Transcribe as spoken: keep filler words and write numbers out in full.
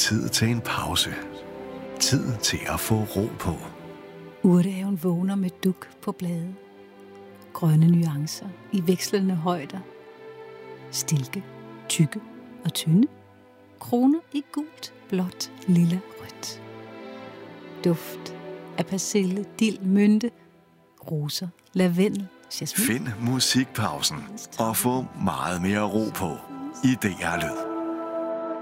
tid til en pause. Tid til at få ro på. Urtehaven vågner med duk på blade. Grønne nuancer i vekslende højder. Stilke, tykke og tynde. Kroner i gult, blåt, lilla, rødt. Duft af persille, dild, mynte, roser, lavendel, jasmin. Find musikpausen og få meget mere ro på i D R Lyd.